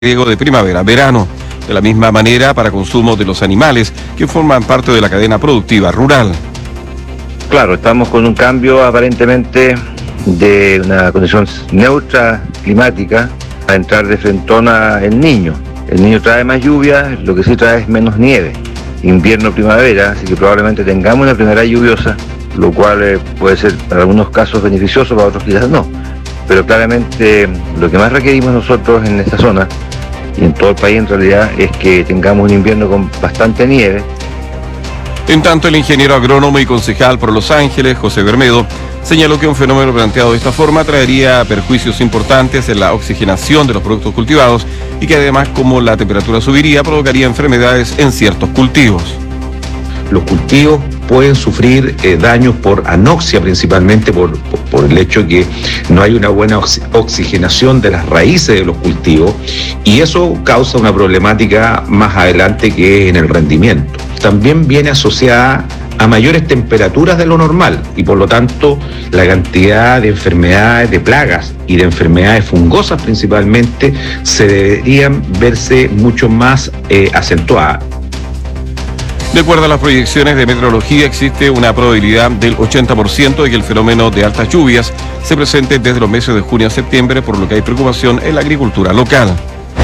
riego de primavera, verano. De la misma manera para consumo de los animales que forman parte de la cadena productiva rural. Claro, estamos con un cambio aparentemente de una condición neutra climática a entrar de frentón a El Niño. El Niño trae más lluvia, lo que sí trae es menos nieve. Invierno-primavera, así que probablemente tengamos una primavera lluviosa, lo cual puede ser para algunos casos beneficioso, para otros quizás no. Pero claramente lo que más requerimos nosotros en esta zona y en todo el país en realidad es que tengamos un invierno con bastante nieve. En tanto, el ingeniero agrónomo y concejal por Los Ángeles, José Bermedo, señaló que un fenómeno planteado de esta forma traería perjuicios importantes en la oxigenación de los productos cultivados y que además, como la temperatura subiría, provocaría enfermedades en ciertos cultivos. Los cultivos pueden sufrir daños por anoxia, principalmente por el hecho que no hay una buena oxigenación de las raíces de los cultivos, y eso causa una problemática más adelante que es en el rendimiento. También viene asociada a mayores temperaturas de lo normal y por lo tanto la cantidad de enfermedades, de plagas y de enfermedades fungosas principalmente se deberían verse mucho más acentuadas. De acuerdo a las proyecciones de meteorología, existe una probabilidad del 80% de que el fenómeno de altas lluvias se presente desde los meses de junio a septiembre, por lo que hay preocupación en la agricultura local.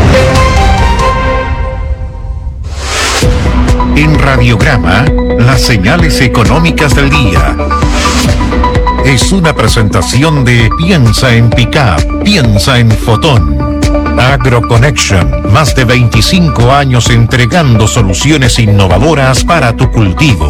En Radiograma, las señales económicas del día. Es una presentación de Piensa en Pickup, piensa en Fotón. AgroConnection, más de 25 años entregando soluciones innovadoras para tu cultivo.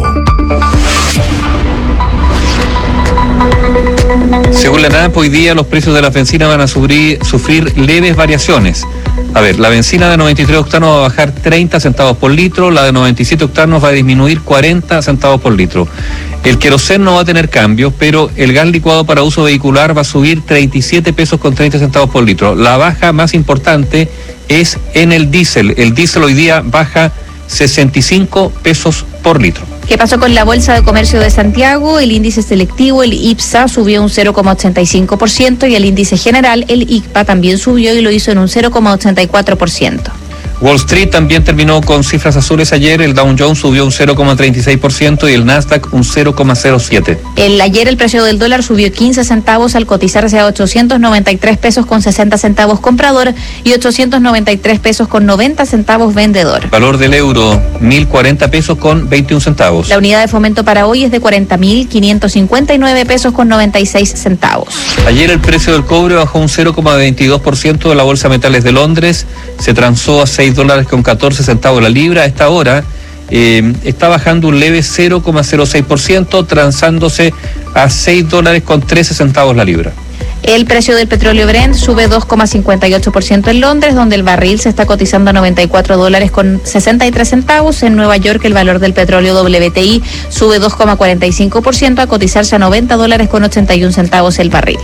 Según la ANAP, hoy día los precios de la bencina van a sufrir leves variaciones. A ver, la bencina de 93 octanos va a bajar 30 centavos por litro, la de 97 octanos va a disminuir 40 centavos por litro. El queroseno no va a tener cambios, pero el gas licuado para uso vehicular va a subir 37 pesos con 30 centavos por litro. La baja más importante es en el diésel. El diésel hoy día baja 65 pesos por litro. ¿Qué pasó con la Bolsa de Comercio de Santiago? El índice selectivo, el IPSA, subió un 0,85% y el índice general, el ICPA, también subió y lo hizo en un 0,84%. Wall Street también terminó con cifras azules ayer. El Dow Jones subió un 0,36% y el Nasdaq un 0,07%. Ayer el precio del dólar subió 15 centavos al cotizarse a 893 pesos con 60 centavos comprador y 893 pesos con 90 centavos vendedor. Valor del euro, 1.040 pesos con 21 centavos. La unidad de fomento para hoy es de 40.559 pesos con 96 centavos. Ayer el precio del cobre bajó un 0,22% de la Bolsa de Metales de Londres. Se transó a $6 con 14 centavos la libra. A esta hora está bajando un leve 0,06%, transándose a $6 con 13 centavos la libra. El precio del petróleo Brent sube 2,58% en Londres, donde el barril se está cotizando a $94 con 63 centavos. En Nueva York el valor del petróleo WTI sube 2,45% a cotizarse a $90 con 81 centavos el barril.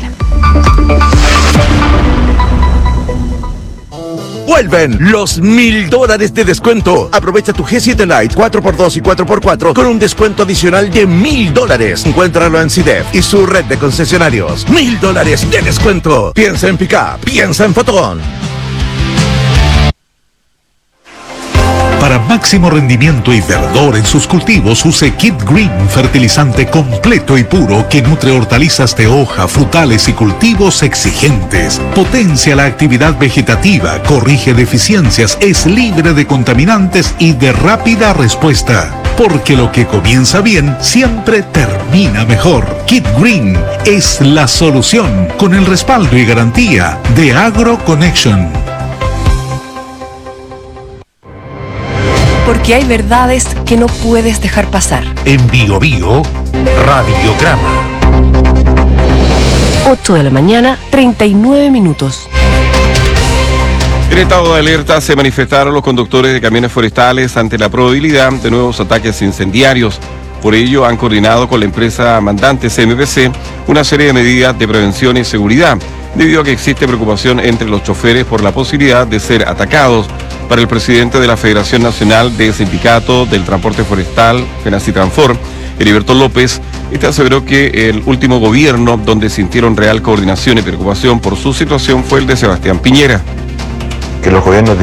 Vuelven los $1,000 de descuento. Aprovecha tu G7 Lite 4x2 y 4x4 con un descuento adicional de $1,000. Encuéntralo en CIDEF y su red de concesionarios. $1,000 de descuento. Piensa en Pickup, piensa en Fotón. Para máximo rendimiento y verdor en sus cultivos, use Kit Green, fertilizante completo y puro que nutre hortalizas de hoja, frutales y cultivos exigentes. Potencia la actividad vegetativa, corrige deficiencias, es libre de contaminantes y de rápida respuesta. Porque lo que comienza bien siempre termina mejor. Kit Green es la solución, con el respaldo y garantía de AgroConnection. Porque hay verdades que no puedes dejar pasar. En Bio Bio, Radiograma. 8 de la mañana, 39 minutos. En estado de alerta se manifestaron los conductores de camiones forestales ante la probabilidad de nuevos ataques incendiarios. Por ello, han coordinado con la empresa mandante CMPC una serie de medidas de prevención y seguridad, debido a que existe preocupación entre los choferes por la posibilidad de ser atacados. Para el presidente de la Federación Nacional de Sindicatos del Transporte Forestal, FENACITRANFOR, Heriberto López, aseveró que el último gobierno donde sintieron real coordinación y preocupación por su situación fue el de Sebastián Piñera. que los gobiernos